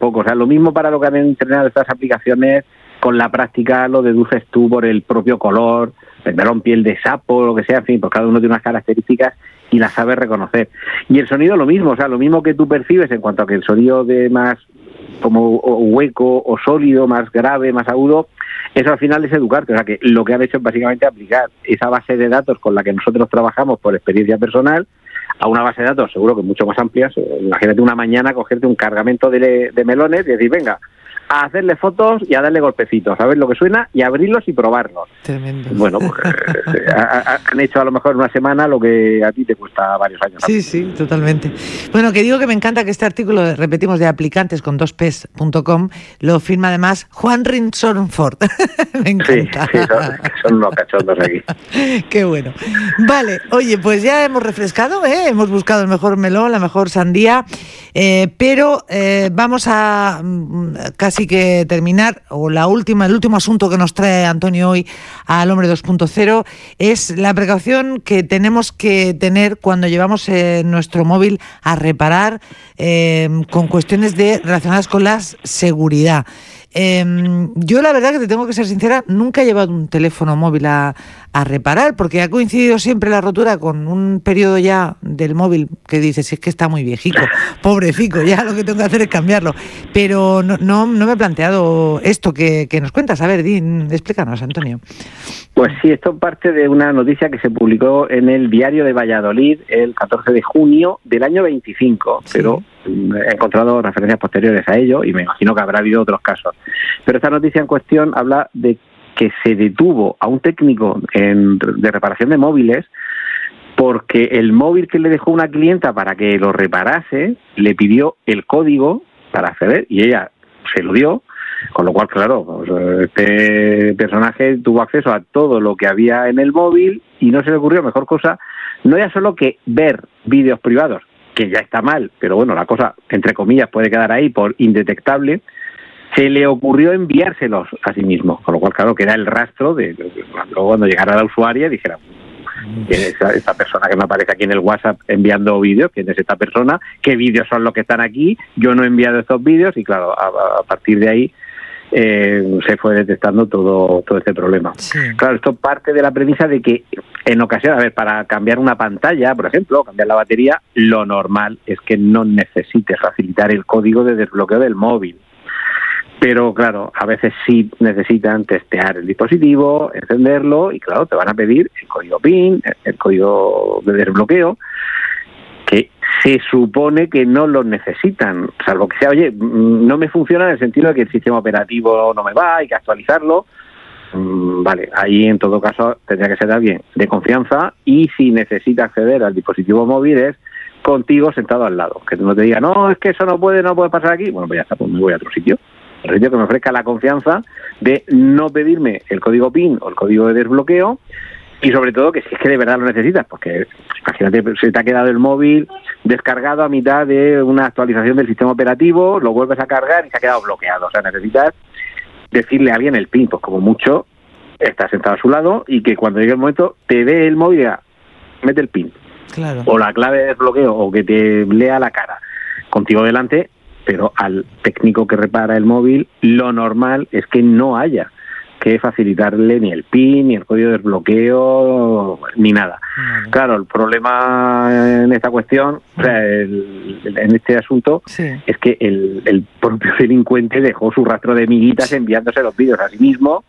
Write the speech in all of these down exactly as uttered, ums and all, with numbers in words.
poco. O sea, lo mismo para lo que han entrenado estas aplicaciones, con la práctica lo deduces tú por el propio color, el melón piel de sapo, lo que sea, en fin, pues cada uno tiene unas características y las sabes reconocer. Y el sonido lo mismo, o sea, lo mismo que tú percibes en cuanto a que el sonido de más como hueco o sólido, más grave, más agudo, eso al final es educarte. O sea, que lo que han hecho es básicamente aplicar esa base de datos con la que nosotros trabajamos por experiencia personal a una base de datos seguro que mucho más amplia. Imagínate una mañana cogerte un cargamento de, de melones y decir, venga, a hacerle fotos y a darle golpecitos, a ver lo que suena y abrirlos y probarlos. Tremendo. Bueno, pues eh, ha, han hecho a lo mejor una semana lo que a ti te cuesta varios años. Sí, sí, totalmente. Bueno, que digo que me encanta que este artículo, repetimos, de aplicantes con dos pes punto com, lo firma además Juan Rinsonford. Me encanta. Sí, sí, son, son unos cachondos aquí. Qué bueno. Vale, oye, pues ya hemos refrescado, ¿eh? Hemos buscado el mejor melón, la mejor sandía, eh, pero eh, vamos a mm, casi que terminar, o la última, el último asunto que nos trae Antonio hoy al Hombre dos punto cero es la precaución que tenemos que tener cuando llevamos eh, nuestro móvil a reparar eh, con cuestiones de relacionadas con la seguridad. Eh, yo la verdad que te tengo que ser sincera, nunca he llevado un teléfono móvil a, a reparar, porque ha coincidido siempre la rotura con un periodo ya del móvil que dices, si es que está muy viejico, pobrecico, ya lo que tengo que hacer es cambiarlo. Pero no, no, no me he planteado esto que, que nos cuentas. A ver, di, explícanos, Antonio. Pues sí, esto parte de una noticia que se publicó en el Diario de Valladolid el catorce de junio del año veinticinco, sí. Pero he encontrado referencias posteriores a ello y me imagino que habrá habido otros casos. Pero esta noticia en cuestión habla de que se detuvo a un técnico en, de reparación de móviles porque el móvil que le dejó una clienta para que lo reparase le pidió el código para acceder y ella se lo dio, con lo cual, claro, pues este personaje tuvo acceso a todo lo que había en el móvil y no se le ocurrió mejor cosa, no ya solo que ver vídeos privados, que ya está mal, pero bueno, la cosa, entre comillas, puede quedar ahí por indetectable, se le ocurrió enviárselos a sí mismo, con lo cual, claro, que era el rastro de, de, de luego cuando llegara la usuaria dijera, ¿quién es esa, esta persona que me aparece aquí en el WhatsApp enviando vídeos? ¿Quién es esta persona? ¿Qué vídeos son los que están aquí? Yo no he enviado estos vídeos y, claro, a, a partir de ahí eh, se fue detectando todo, todo este problema. Sí. Claro, esto parte de la premisa de que en ocasiones, a ver, para cambiar una pantalla, por ejemplo, cambiar la batería, lo normal es que no necesites facilitar el código de desbloqueo del móvil. Pero, claro, a veces sí necesitan testear el dispositivo, encenderlo y, claro, te van a pedir el código PIN, el código de desbloqueo, que se supone que no lo necesitan, salvo que sea, oye, no me funciona en el sentido de que el sistema operativo no me va, hay que actualizarlo. Vale, ahí en todo caso tendría que ser alguien de confianza y si necesita acceder al dispositivo móvil es contigo sentado al lado, que no te diga, no, es que eso no puede, no puede pasar aquí, bueno, pues ya está, pues me voy a otro sitio. El sitio que me ofrezca la confianza de no pedirme el código PIN o el código de desbloqueo y sobre todo que si es que de verdad lo necesitas, porque imagínate, se te ha quedado el móvil descargado a mitad de una actualización del sistema operativo, lo vuelves a cargar y se ha quedado bloqueado. O sea, necesitas decirle a alguien el PIN, pues como mucho está sentado a su lado y que cuando llegue el momento te dé el móvil y diga, mete el PIN. Claro. O la clave de desbloqueo o que te lea la cara contigo delante. Pero al técnico que repara el móvil, lo normal es que no haya que facilitarle ni el PIN, ni el código de desbloqueo, ni nada. Vale. Claro, el problema en esta cuestión, o sea, el, en este asunto, sí. es que el, el propio delincuente dejó su rastro de miguitas enviándose los vídeos a sí mismo,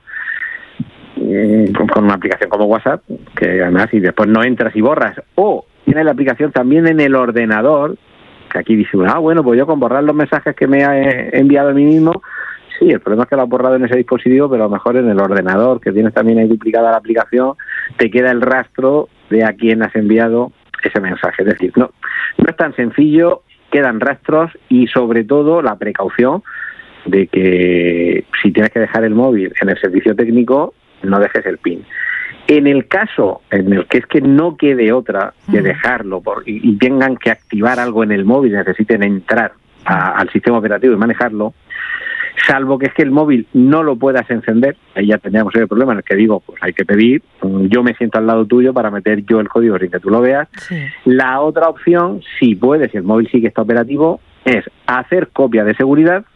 eh, con, con una aplicación como WhatsApp, que además, y después no entras y borras, o tiene la aplicación también en el ordenador, que aquí dice, ah, bueno, pues yo con borrar los mensajes que me ha enviado a mí mismo, sí, el problema es que lo has borrado en ese dispositivo, pero a lo mejor en el ordenador, que tienes también ahí duplicada la aplicación, te queda el rastro de a quién has enviado ese mensaje. Es decir, no, no es tan sencillo, quedan rastros y sobre todo la precaución de que si tienes que dejar el móvil en el servicio técnico, no dejes el PIN. En el caso en el que es que no quede otra de dejarlo por, y, y tengan que activar algo en el móvil, necesiten entrar a, al sistema operativo y manejarlo, salvo que es que el móvil no lo puedas encender, ahí ya tendríamos el problema en el que digo, pues hay que pedir, yo me siento al lado tuyo para meter yo el código sin que tú lo veas. Sí. La otra opción, si puedes, si el móvil sí que está operativo, es hacer copia de seguridad